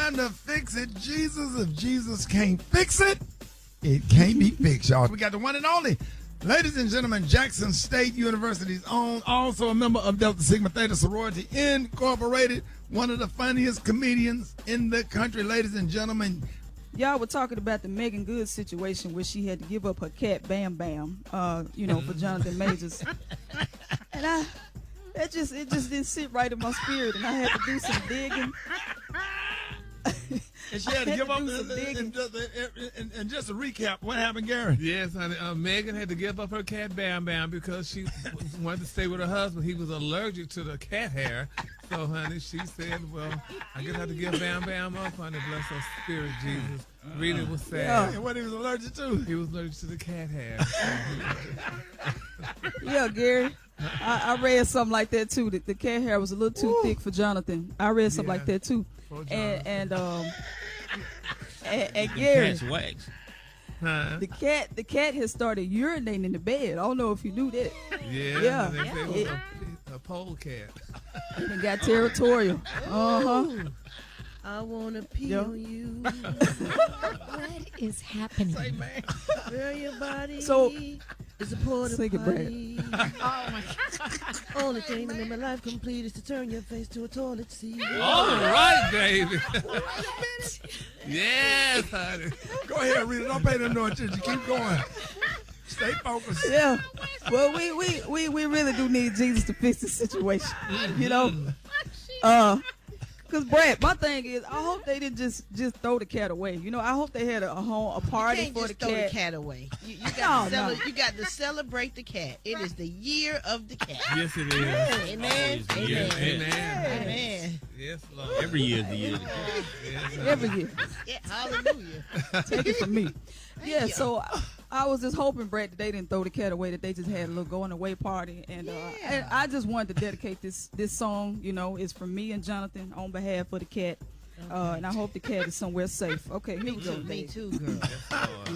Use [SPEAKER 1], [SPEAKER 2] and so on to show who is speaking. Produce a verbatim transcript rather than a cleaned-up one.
[SPEAKER 1] trying to fix it, Jesus. If Jesus can't fix it, it can't be fixed, y'all. We got the one and only, ladies and gentlemen, Jackson State University's own, also a member of Delta Sigma Theta Sorority Incorporated, one of the funniest comedians in the country, ladies and gentlemen.
[SPEAKER 2] Y'all were talking about the Megan Good situation where she had to give up her cat Bam Bam, uh, you know, for Jonathan Majors. And I, that just, it just didn't sit right in my spirit, and I had to do some digging.
[SPEAKER 1] And she had to give up. And, and, just, and, and just to recap, what happened, Gary?
[SPEAKER 3] Yes, honey. Uh, Megan had to give up her cat Bam Bam because she wanted to stay with her husband. He was allergic to the cat hair. So, honey, she said, well, I guess I have to give Bam Bam up, honey. Bless her spirit, Jesus. Really was sad.
[SPEAKER 1] Yeah. And what he was allergic to?
[SPEAKER 3] He was allergic to the cat hair.
[SPEAKER 2] Yeah, Gary. I, I read something like that, too. The, the cat hair was a little too Ooh. thick for Jonathan. I read something yeah. like that, too. And, and, um, and, and Gary.
[SPEAKER 4] Cat's wax.
[SPEAKER 3] Huh?
[SPEAKER 2] The cat, the cat has started urinating in the bed. I don't know if you knew that.
[SPEAKER 3] Yeah.
[SPEAKER 2] Yeah.
[SPEAKER 3] They say it was
[SPEAKER 2] It-
[SPEAKER 3] a, a pole cat.
[SPEAKER 2] It got territorial. Uh huh.
[SPEAKER 5] I wanna pee
[SPEAKER 2] Yo.
[SPEAKER 5] on you.
[SPEAKER 6] What is happening?
[SPEAKER 1] Say, man.
[SPEAKER 5] Girl, your body
[SPEAKER 2] So-
[SPEAKER 5] is a porta
[SPEAKER 2] Sing it, Brad.
[SPEAKER 5] potty.
[SPEAKER 6] Oh my God.
[SPEAKER 5] Only thing that made my life complete is to turn your face to a toilet seat.
[SPEAKER 3] All right, baby. Yes, honey.
[SPEAKER 1] Go ahead, Rita. Don't pay them no attention. Keep going. Stay focused.
[SPEAKER 2] Yeah. Well, we, we, we, we really do need Jesus to fix the situation. You know? Uh, Cause Brad, my thing is, I hope they didn't just just throw the cat away. You know, I hope they had a, a home, a party
[SPEAKER 5] You can't
[SPEAKER 2] for
[SPEAKER 5] just
[SPEAKER 2] the
[SPEAKER 5] throw
[SPEAKER 2] cat.
[SPEAKER 5] the cat away. You, you,
[SPEAKER 2] No,
[SPEAKER 5] got to
[SPEAKER 2] no.
[SPEAKER 5] cele- you got to celebrate the cat. It is the year of the cat.
[SPEAKER 3] Yes, it is.
[SPEAKER 5] Amen.
[SPEAKER 4] Always the year of the
[SPEAKER 5] Amen.
[SPEAKER 4] cat.
[SPEAKER 3] Amen.
[SPEAKER 5] Amen.
[SPEAKER 3] Yes, Lord.
[SPEAKER 4] Every year is the year of the cat.
[SPEAKER 3] Yes,
[SPEAKER 2] Every year.
[SPEAKER 5] Yeah, hallelujah.
[SPEAKER 2] Take it from me. Yeah,
[SPEAKER 5] you.
[SPEAKER 2] so I, I was just hoping, Brad, that they didn't throw the cat away, that they just had a little going away party. And, uh,
[SPEAKER 5] Yeah.
[SPEAKER 2] and I just wanted to dedicate this this song, you know, it's from me and Jonathan on behalf of the cat. Uh, and I hope the cat is somewhere safe. Okay, here
[SPEAKER 5] Me
[SPEAKER 2] we go.
[SPEAKER 5] too, me
[SPEAKER 2] babe.
[SPEAKER 5] too, girl.
[SPEAKER 3] Lord.